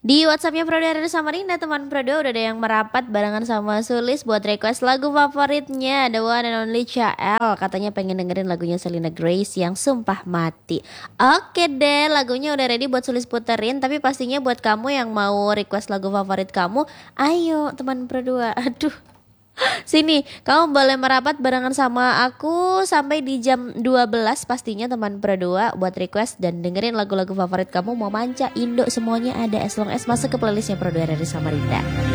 Di WhatsAppnya Prodo dari Samarinda, teman Prodo udah ada yang merapat barengan sama Sulis buat request lagu favoritnya, The One and Only CL. Katanya pengen dengerin lagunya Selena Grace yang Sumpah Mati. Oke deh, lagunya udah ready buat Sulis puterin. Tapi pastinya buat kamu yang mau request lagu favorit kamu, ayo teman Prodo. Aduh, sini, kamu boleh merapat barengan sama aku sampai di jam 12 pastinya teman berdua buat request dan dengerin lagu-lagu favorit kamu, mau manca, Indo semuanya ada as long as masuk ke playlistnya Produa dari Samarinda.